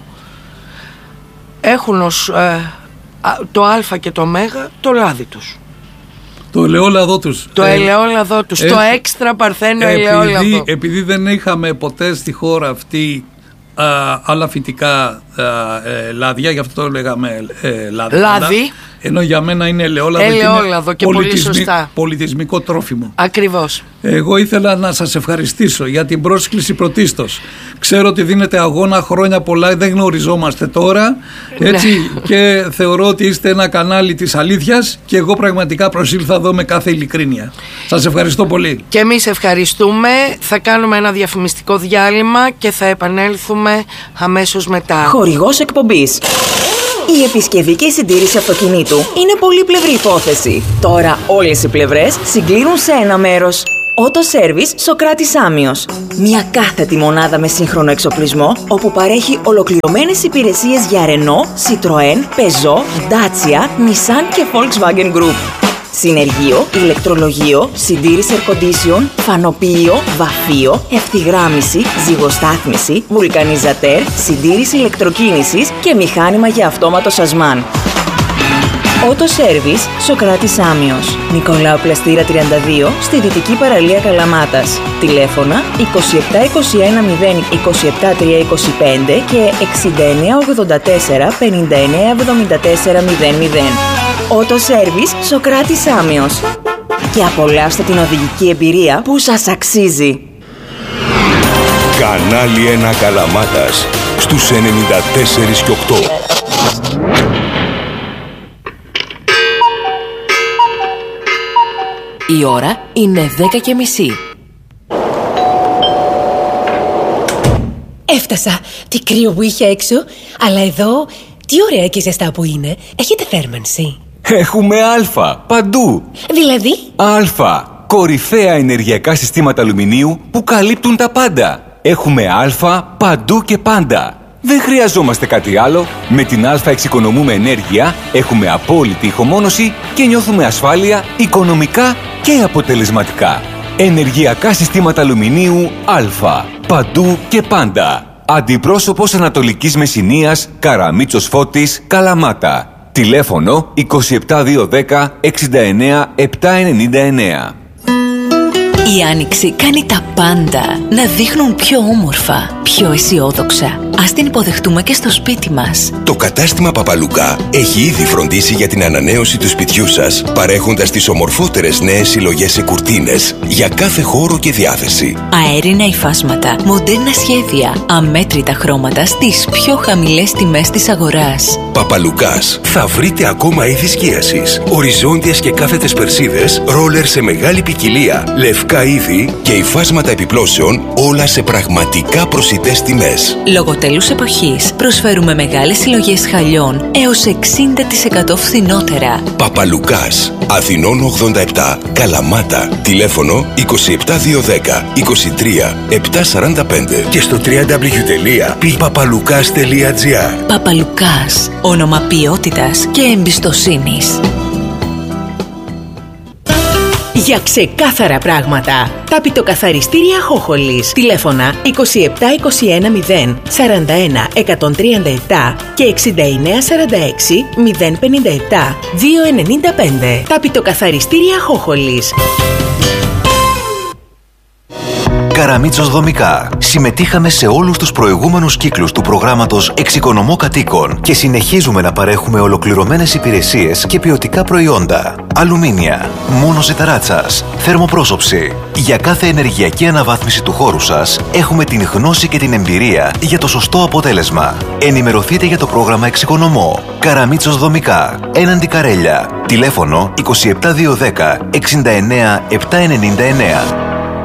έχουν ως το Α και το Μέγα το λάδι τους. Το ελαιόλαδό τους. Το ελαιόλαδό τους, το έξτρα παρθένο ελαιόλαδο. Επειδή δεν είχαμε ποτέ στη χώρα αυτή άλλα φυτικά λάδια, γι' αυτό το λέγαμε λάδι. Ενώ για μένα είναι ελαιόλαδο και πολύ σωστά πολιτισμικό τρόφιμο. Ακριβώς. Εγώ ήθελα να σας ευχαριστήσω για την πρόσκληση πρωτίστως. Ξέρω ότι δίνετε αγώνα χρόνια πολλά, δεν γνωριζόμαστε τώρα, έτσι, και θεωρώ ότι είστε ένα κανάλι της αλήθειας και εγώ πραγματικά προσήλθα εδώ με κάθε ειλικρίνεια. Σας ευχαριστώ πολύ. Και εμείς ευχαριστούμε. Θα κάνουμε ένα διαφημιστικό διάλειμμα και θα επανέλθουμε αμέσως μετά. Χορηγός εκπομπής Η επισκευή και η συντήρηση αυτοκινήτου είναι πολύπλευρη υπόθεση. Τώρα όλες οι πλευρές συγκλίνουν σε ένα μέρος. Auto Service Σοκράτης Άμιος. Μια κάθετη μονάδα με σύγχρονο εξοπλισμό, όπου παρέχει ολοκληρωμένες υπηρεσίες για Renault, Citroën, Peugeot, Dacia, Nissan και Volkswagen Group. Συνεργείο, ηλεκτρολογείο, συντήρηση air condition, φανοποιείο, βαφείο, ευθυγράμμιση, ζυγοστάθμιση, βουλκανιζατέρ, συντήρηση ηλεκτροκίνησης και μηχάνημα για αυτόματο σασμάν. Auto Service Σοκράτης Άμιος. Νικολάου Πλαστήρα 32, στη Δυτική Παραλία Καλαμάτας. Τηλέφωνα 2721 0 27 325 και 6984 59 74 00. Auto Service Σοκράτης Άμιος. Και απολαύστε την οδηγική εμπειρία που σας αξίζει. Κανάλι 1 Καλαμάτας στους 94 και 8. Η ώρα είναι 10:30. Έφτασα. Τι κρύο που είχε έξω. Αλλά εδώ, τι ωραία και ζεστά που είναι. Έχετε θέρμανση? Έχουμε Α παντού. Δηλαδή? Α. Κορυφαία ενεργειακά συστήματα αλουμινίου που καλύπτουν τα πάντα. Έχουμε Α παντού και πάντα. Δεν χρειαζόμαστε κάτι άλλο. Με την Α εξοικονομούμε ενέργεια, έχουμε απόλυτη ηχομόνωση και νιώθουμε ασφάλεια οικονομικά και αποτελεσματικά. Ενεργειακά συστήματα αλουμινίου Α. Παντού και πάντα. Αντιπρόσωπος Ανατολικής Μεσσηνίας, Καραμίτσος Φώτης, Καλαμάτα. Τηλέφωνο 27210 69 799. Η Άνοιξη κάνει τα πάντα να δείχνουν πιο όμορφα, πιο αισιόδοξα. Ας την υποδεχτούμε και στο σπίτι μας. Το κατάστημα Παπαλουκά έχει ήδη φροντίσει για την ανανέωση του σπιτιού σας, παρέχοντας τις ομορφότερες νέες συλλογές σε κουρτίνες για κάθε χώρο και διάθεση. Αέρινα υφάσματα, μοντέρνα σχέδια, αμέτρητα χρώματα στις πιο χαμηλές τιμές της αγοράς. Παπαλουκάς. Θα βρείτε ακόμα είδη σκίασης, οριζόντιες και κάθετες περσίδες, ρόλερ σε μεγάλη ποικιλία, λευκά είδη και υφάσματα επιπλώσεων, όλα σε πραγματικά προσιτές τιμές. Λόγω τέλους εποχής προσφέρουμε μεγάλες συλλογές χαλιών έως 60% φθηνότερα. Παπαλουκάς. Αθηνών 87, Καλαμάτα. Τηλέφωνο 27210 23 745 και στο www.papalukas.gr. Παπαλουκάς. Όνομα ποιότητας και εμπιστοσύνης. Για ξεκάθαρα πράγματα. Ταπητοκαθαριστήρια Χόχολης. Τηλέφωνα 2721 0 41 137 και 6946 057 295. Ταπητοκαθαριστήρια Χόχολης. Καραμίτσος Δομικά. Συμμετείχαμε σε όλους τους προηγούμενους κύκλους του προγράμματος Εξοικονομώ Κατοίκων και συνεχίζουμε να παρέχουμε ολοκληρωμένες υπηρεσίες και ποιοτικά προϊόντα. Αλουμίνια, μόνωση ταράτσας, θερμοπρόσωψη. Για κάθε ενεργειακή αναβάθμιση του χώρου σας έχουμε την γνώση και την εμπειρία για το σωστό αποτέλεσμα. Ενημερωθείτε για το πρόγραμμα Εξοικονομώ. Καραμίτσος Δομικά. Έναντι Καρέλια. Τηλέφωνο 27210 69 799.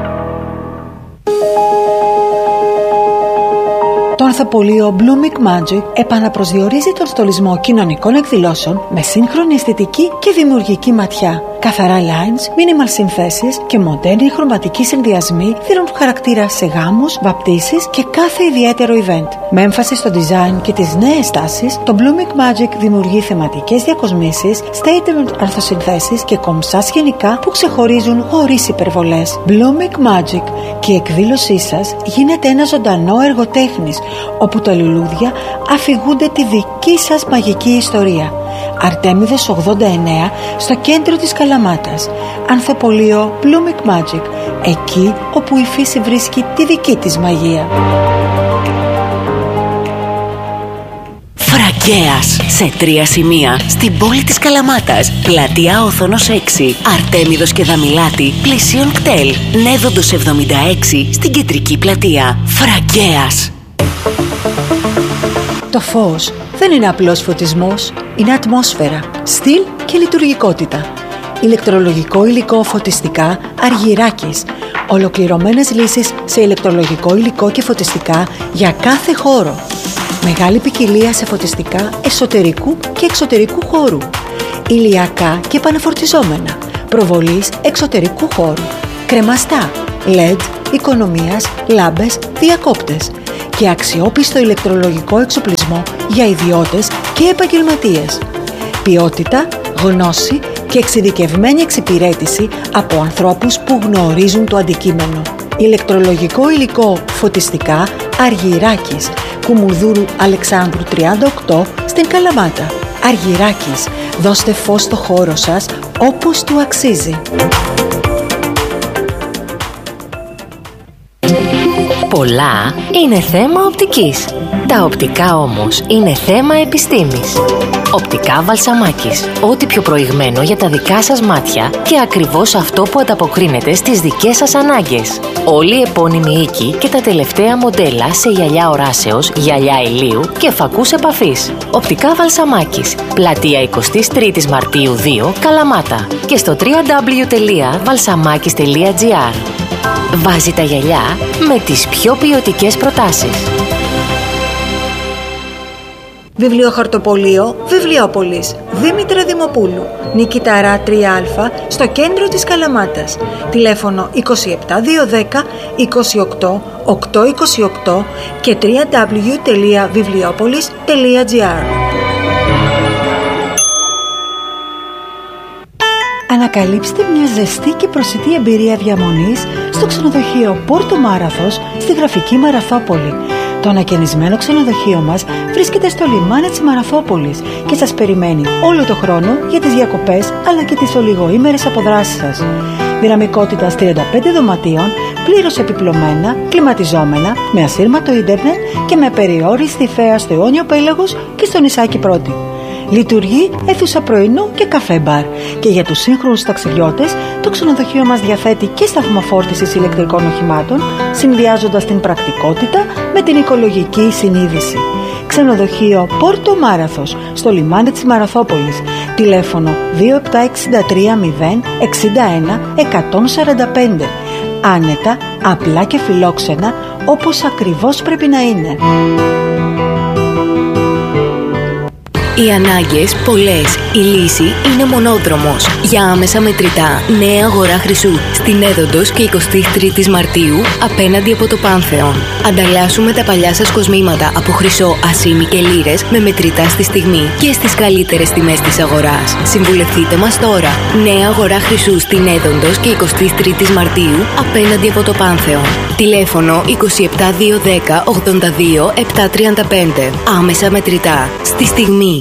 Το ανθοπολείο Blooming Magic επαναπροσδιορίζει τον στολισμό κοινωνικών εκδηλώσεων με σύγχρονη αισθητική και δημιουργική ματιά. Καθαρά lines, minimal συνθέσεις και μοντέρνοι χρωματικοί συνδυασμοί δίνουν χαρακτήρα σε γάμους, βαπτίσεις και κάθε ιδιαίτερο event. Με έμφαση στο design και τις νέες τάσεις, το Blooming Magic δημιουργεί θεματικές διακοσμήσεις, statement αρθοσυνθέσεις και κομψά σκηνικά που ξεχωρίζουν χωρίς υπερβολές. Blooming Magic και η εκδήλωσή σας γίνεται ένα ζωντανό έργο τέχνης, όπου τα λουλούδια αφηγούνται τη δική σας μαγική ιστορία. Αρτέμιδος 89 στο κέντρο της Καλαμάτας. Ανθοπολείο Blooming Magic, εκεί όπου η φύση βρίσκει τη δική της μαγεία. Φραγκέας, σε 3 σημεία στην πόλη της Καλαμάτας. Πλατεία Όθωνος 6, Αρτέμιδος και Δαμιλάτη, πλησίον κτέλ. Νέδοντος 76 στην κεντρική πλατεία. Φραγκέας. Το φως δεν είναι απλός φωτισμός, είναι ατμόσφαιρα, στυλ και λειτουργικότητα. Ηλεκτρολογικό υλικό φωτιστικά Αργυράκης. Ολοκληρωμένες λύσεις σε ηλεκτρολογικό υλικό και φωτιστικά για κάθε χώρο. Μεγάλη ποικιλία σε φωτιστικά εσωτερικού και εξωτερικού χώρου. Ηλιακά και επαναφορτιζόμενα. Προβολής εξωτερικού χώρου. Κρεμαστά, LED, οικονομίας, λάμπες, διακόπτες. Και αξιόπιστο ηλεκτρολογικό εξοπλισμό για ιδιώτες και επαγγελματίες. Ποιότητα, γνώση και εξειδικευμένη εξυπηρέτηση από ανθρώπους που γνωρίζουν το αντικείμενο. Ηλεκτρολογικό υλικό φωτιστικά Αργυράκης, Κουμουνδούρου Αλεξάνδρου 38 στην Καλαμάτα. Αργυράκης, δώστε φως στο χώρο σας όπως του αξίζει. Πολλά είναι θέμα οπτικής. Τα οπτικά όμως είναι θέμα επιστήμης. Οπτικά Βαλσαμάκης. Ό,τι πιο προηγμένο για τα δικά σας μάτια και ακριβώς αυτό που ανταποκρίνεται στις δικές σας ανάγκες. Όλοι οι επώνυμοι οίκοι και τα τελευταία μοντέλα σε γυαλιά οράσεως, γυαλιά ηλίου και φακούς επαφής. Οπτικά Βαλσαμάκης. Πλατεία 23 Μαρτίου 2, Καλαμάτα. Και στο www.valsamakis.gr. Βάζει τα γυαλιά με τις πιο ποιοτικές προτάσεις. Βιβλιοχαρτοπωλείο Βιβλιόπολης Δήμητρα Δημοπούλου, Νικηταρά 3α, στο κέντρο της Καλαμάτας. Τηλέφωνο 27210 28 828 και www.βιβλιόπολης.gr. Ανακαλύψτε μια ζεστή και προσιτή εμπειρία διαμονής στο ξενοδοχείο Πόρτο Μάραθος στη γραφική Μαραθόπολη. Το ανακαινισμένο ξενοδοχείο μας βρίσκεται στο λιμάνι της Μαραθόπολης και σας περιμένει όλο το χρόνο για τις διακοπές αλλά και τις ολιγοήμερες αποδράσεις σας. Δυναμικότητας 35 δωματίων, πλήρως επιπλωμένα, κλιματιζόμενα, με ασύρματο ίντερνετ και με περιόριστη θέα στο Αιώνιο Πέλαγος και στο νησάκι Πρώτη. Λειτουργεί αίθουσα πρωινού και καφέ μπαρ. Και για τους σύγχρονους ταξιδιώτες, το ξενοδοχείο μας διαθέτει και σταθμό φόρτισης ηλεκτρικών οχημάτων, συνδυάζοντας την πρακτικότητα με την οικολογική συνείδηση. Ξενοδοχείο Πόρτο Μάραθος, στο λιμάνι της Μαραθόπολης. Τηλέφωνο 2763 061 145. Άνετα, απλά και φιλόξενα, όπως ακριβώς πρέπει να είναι. Οι ανάγκες πολλές, η λύση είναι μονόδρομος. Για άμεσα μετρητά, νέα αγορά χρυσού στην Έδοντος και 23 Μαρτίου απέναντι από το Πάνθεον. Ανταλλάσσουμε τα παλιά σας κοσμήματα από χρυσό, ασήμι και λίρες με μετρητά στη στιγμή και στις καλύτερες τιμές της αγοράς. Συμβουλευτείτε μας τώρα. Νέα αγορά χρυσού στην Έδοντος και 23 Μαρτίου απέναντι από το Πάνθεον. Τηλέφωνο 27210 82 735. Άμεσα μετρητά. Στη στιγμή.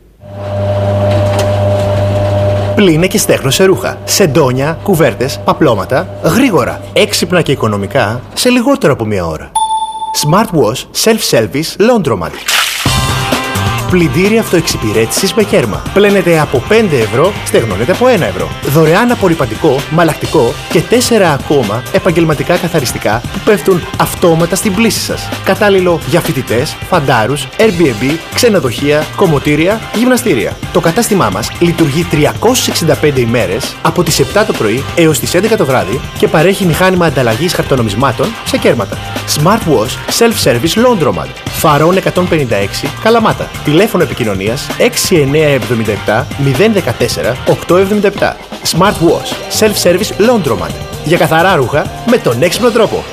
Πλύνε και στέχνωσε ρούχα, σεντόνια, κουβέρτες, παπλώματα, γρήγορα, έξυπνα και οικονομικά, σε λιγότερο από μία ώρα. Smart Wash Self-Service Laundromat. Πλυντήρι αυτοεξυπηρέτησης με κέρμα. Πλένετε από 5 ευρώ, στεγνώνετε από 1 ευρώ. Δωρεάν απορρυπαντικό, μαλακτικό και 4 ακόμα επαγγελματικά καθαριστικά που πέφτουν αυτόματα στην πλύση σας. Κατάλληλο για φοιτητές, φαντάρους, Airbnb, ξενοδοχεία, κομμωτήρια, γυμναστήρια. Το κατάστημά μας λειτουργεί 365 ημέρες από τις 7 το πρωί έως τις 11 το βράδυ και παρέχει μηχάνημα ανταλλαγής χαρτονομισμάτων σε κέρματα. Smart Wash Self-Service Laundromat. Φαρών 156, Καλαμάτα. Τηλέφωνο επικοινωνίας 6977 014 877. Smart Wash Self-Service Laundromat. Για καθαρά ρούχα με τον έξυπνο τρόπο.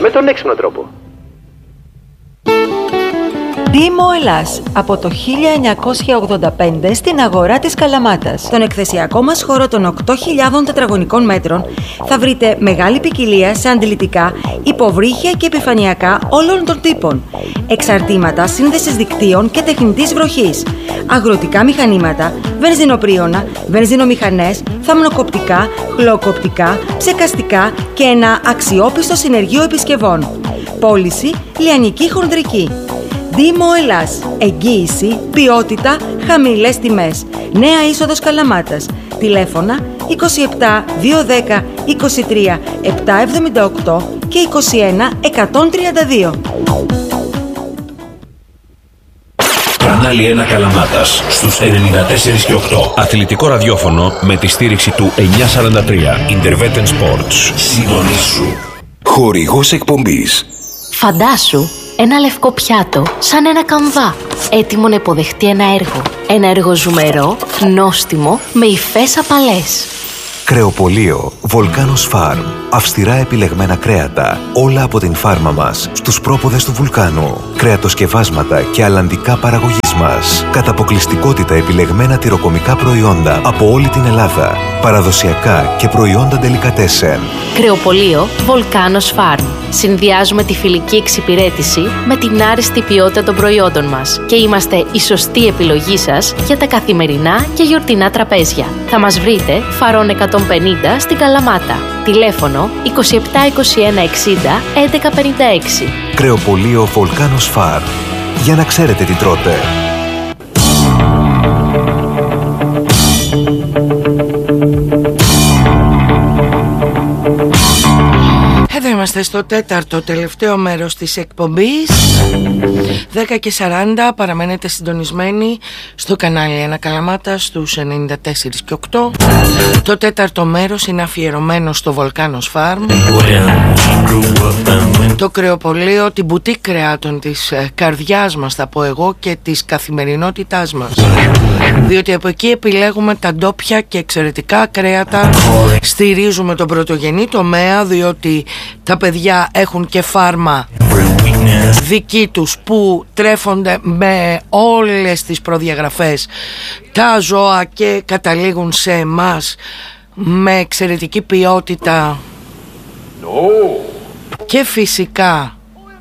Δήμο Ελλάς, από το 1985 στην αγορά της Καλαμάτας. Στον εκθεσιακό μας χώρο των 8.000 τετραγωνικών μέτρων θα βρείτε μεγάλη ποικιλία σε αντιλητικά, υποβρύχια και επιφανειακά όλων των τύπων. Εξαρτήματα σύνδεσης δικτύων και τεχνητής βροχής. Αγροτικά μηχανήματα, βενζινοπρίωνα, βενζινομηχανές, θαμνοκοπτικά, χλωκοπτικά, ψεκαστικά και ένα αξιόπιστο συνεργείο επισκευών. Πώληση λιανική χονδρική. Δήμο Ελλάς. Εγγύηση, ποιότητα, χαμηλές τιμές. Νέα είσοδος Καλαμάτας. Τηλέφωνα 27 210 23 778 και 21 132. Κανάλι 1 Καλαμάτας στους 94 και 8. Αθλητικό ραδιόφωνο με τη στήριξη του 943 Intervetten Sports. Συντονίσου. Χορηγός εκπομπής. Φαντάσου ένα λευκό πιάτο, σαν ένα καμβά, έτοιμο να υποδεχτεί ένα έργο. Ένα έργο ζουμερό, νόστιμο, με υφές απαλές. Κρεοπωλείο Volcanos Farm. Αυστηρά επιλεγμένα κρέατα, όλα από την φάρμα μας, στους πρόποδες του βουλκάνου. Κρεατοσκευάσματα και αλλαντικά παραγωγής μας. Κατά αποκλειστικότητα επιλεγμένα τυροκομικά προϊόντα από όλη την Ελλάδα. Παραδοσιακά και προϊόντα ντελικατέσεν. Κρεοπωλείο Volcanos Farm. Συνδυάζουμε τη φιλική εξυπηρέτηση με την άριστη ποιότητα των προϊόντων μας και είμαστε η σωστή επιλογή σας για τα καθημερινά και γιορτινά τραπέζια. Θα μας βρείτε Φαρών 150 στην Καλαμάτα. Τηλέφωνο 27 21 60 11 56. Κρεοπωλείο Volcanos Farm. Για να ξέρετε τι τρώτε. Εδώ είμαστε στο τέταρτο τελευταίο μέρος της εκπομπής. 10 και 40, παραμένετε συντονισμένοι στο κανάλι Ένα Καλαμάτα στους 94 και 8. Το τέταρτο μέρος είναι αφιερωμένο στο Volcanos Farm, το κρεοπωλείο, την μπουτίκ κρεάτων της καρδιάς μας, θα πω εγώ, και της καθημερινότητάς μας. Διότι από εκεί επιλέγουμε τα ντόπια και εξαιρετικά κρέατα. Στηρίζουμε τον πρωτογενή τομέα, διότι τα παιδιά έχουν και φάρμα δική τους που τρέφονται με όλες τις προδιαγραφές τα ζώα και καταλήγουν σε εμάς με εξαιρετική ποιότητα. Και φυσικά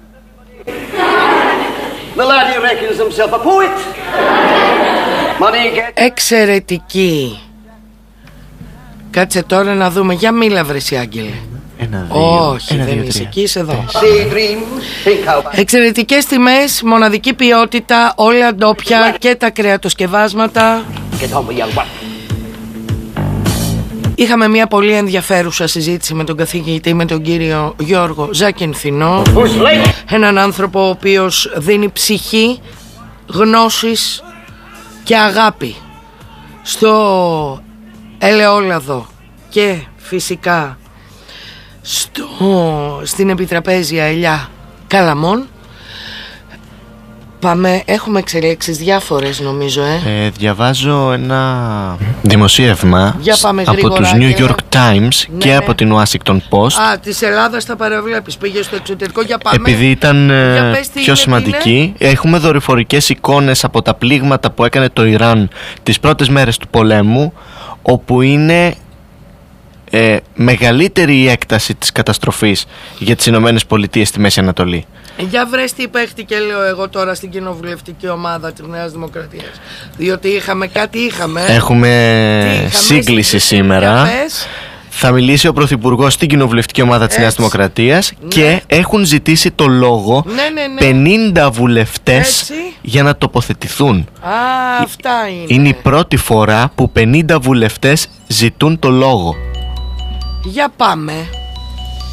εξαιρετική. Κάτσε τώρα να δούμε. Για μίλα βρε εσύ, Άγγελε. Όχι, δεν είσαι εκεί, είσαι εδώ. Εξαιρετικές τιμές, μοναδική ποιότητα, όλα ντόπια και τα κρεατοσκευάσματα. Είχαμε μια πολύ ενδιαφέρουσα συζήτηση με τον καθηγητή, με τον κύριο Γιώργο Ζακυνθινό, έναν άνθρωπο ο οποίος δίνει ψυχή, γνώσεις και αγάπη στο ελαιόλαδο και φυσικά στην επιτραπέζια ελιά Καλαμών. Πάμε, έχουμε εξελίξεις διάφορες νομίζω. Διαβάζω ένα δημοσίευμα από τους New York Times και από την Washington Post. Της Ελλάδας τα παραβλέπεις, πήγε στο εξωτερικό, για πάμε. Επειδή ήταν πιο σημαντική, έχουμε δορυφορικές εικόνες από τα πλήγματα που έκανε το Ιράν τις πρώτες μέρες του πολέμου, όπου είναι μεγαλύτερη η έκταση της καταστροφής για τις Ηνωμένες Πολιτείες στη Μέση Ανατολή. Για βρες τι παίχτηκε, λέω εγώ τώρα, στην κοινοβουλευτική ομάδα της Νέας Δημοκρατίας. Διότι έχουμε σύγκληση σήμερα. Θα μιλήσει ο Πρωθυπουργός στην κοινοβουλευτική ομάδα της Νέας Δημοκρατίας και έχουν ζητήσει το λόγο 50 βουλευτές για να τοποθετηθούν. Αυτά είναι. Είναι η πρώτη φορά που 50 βουλευτές ζητούν το λόγο. Για πάμε.